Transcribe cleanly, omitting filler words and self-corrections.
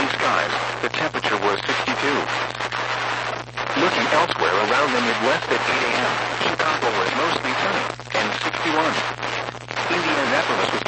skies, the temperature was 62. Looking elsewhere around the Midwest at 8 a.m., Chicago was mostly sunny, and 61. Indianapolis was